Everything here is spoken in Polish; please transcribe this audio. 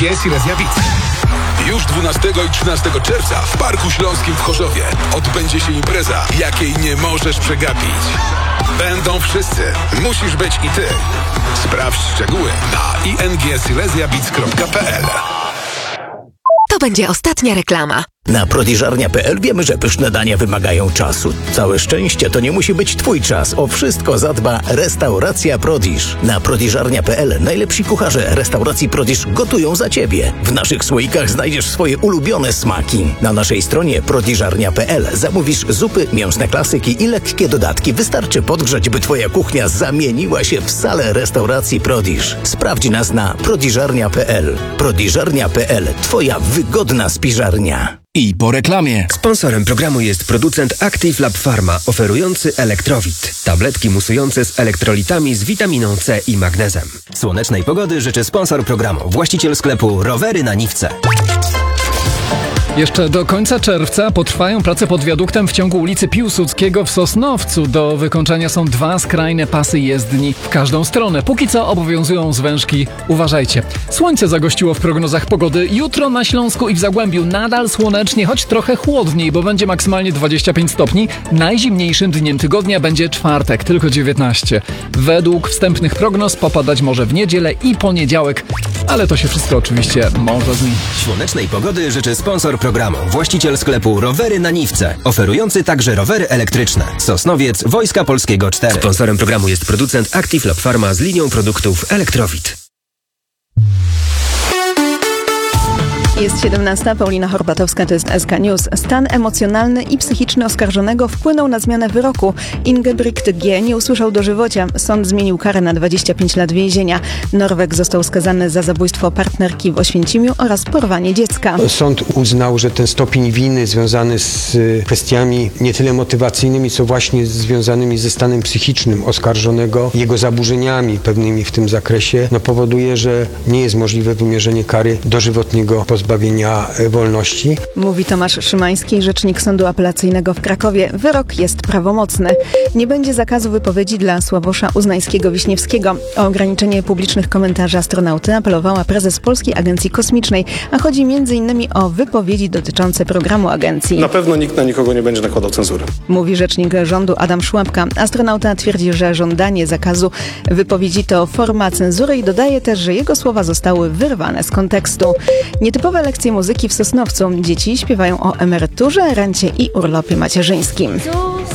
Silesia Beats. Już 12 i 13 czerwca w Parku Śląskim w Chorzowie odbędzie się impreza, jakiej nie możesz przegapić. Będą wszyscy. Musisz być i ty. Sprawdź szczegóły na ingsilesiabeats.pl. To będzie ostatnia reklama. Na prodiżarnia.pl wiemy, że pyszne dania wymagają czasu. Całe szczęście to nie musi być twój czas. O wszystko zadba Restauracja Prodiż. Na prodiżarnia.pl najlepsi kucharze restauracji Prodiż gotują za ciebie. W naszych słoikach znajdziesz swoje ulubione smaki. Na naszej stronie prodiżarnia.pl zamówisz zupy, mięsne klasyki i lekkie dodatki. Wystarczy podgrzać, by twoja kuchnia zamieniła się w salę restauracji Prodiż. Sprawdź nas na prodiżarnia.pl. Prodiżarnia.pl. Twoja wygodna spiżarnia. I po reklamie. Sponsorem programu jest producent Active Lab Pharma, oferujący Elektrowit. Tabletki musujące z elektrolitami z witaminą C i magnezem. Słonecznej pogody życzy sponsor programu, właściciel sklepu Rowery na Niwce. Jeszcze do końca czerwca potrwają prace pod wiaduktem w ciągu ulicy Piłsudskiego w Sosnowcu. Do wykończenia są 2 skrajne pasy jezdni w każdą stronę. Póki co obowiązują zwężki. Uważajcie. Słońce zagościło w prognozach pogody. Jutro na Śląsku i w Zagłębiu nadal słonecznie, choć trochę chłodniej, bo będzie maksymalnie 25 stopni. Najzimniejszym dniem tygodnia będzie czwartek, tylko 19. Według wstępnych prognoz popadać może w niedzielę i poniedziałek, ale to się wszystko oczywiście może zmienić. Słonecznej pogody życzy sponsor programu, właściciel sklepu Rowery na Niwce, oferujący także rowery elektryczne. Sosnowiec Wojska Polskiego 4. Sponsorem programu jest producent Active Lab Pharma z linią produktów Elektrowit. Jest 17. Paulina Horbatowska, to jest SK News. Stan emocjonalny i psychiczny oskarżonego wpłynął na zmianę wyroku. Ingebrigt G. nie usłyszał dożywocia. Sąd zmienił karę na 25 lat więzienia. Norweg został skazany za zabójstwo partnerki w Oświęcimiu oraz porwanie dziecka. Sąd uznał, że ten stopień winy związany z kwestiami nie tyle motywacyjnymi, co właśnie związanymi ze stanem psychicznym oskarżonego, jego zaburzeniami pewnymi w tym zakresie, powoduje, że nie jest możliwe wymierzenie kary dożywotniego pozbawienia wolności. Mówi Tomasz Szymański, rzecznik Sądu Apelacyjnego w Krakowie. Wyrok jest prawomocny. Nie będzie zakazu wypowiedzi dla Sławosza Uznańskiego-Wiśniewskiego. O ograniczenie publicznych komentarzy astronauty apelowała prezes Polskiej Agencji Kosmicznej, a chodzi m.in. o wypowiedzi dotyczące programu agencji. Na pewno nikt na nikogo nie będzie nakładał cenzury. Mówi rzecznik rządu Adam Szłapka. Astronauta twierdzi, że żądanie zakazu wypowiedzi to forma cenzury i dodaje też, że jego słowa zostały wyrwane z kontekstu. Nietypowe lekcje muzyki w Sosnowcu. Dzieci śpiewają o emeryturze, rencie i urlopie macierzyńskim.